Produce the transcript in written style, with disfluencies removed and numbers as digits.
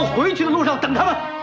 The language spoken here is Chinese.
回去的路上等他们。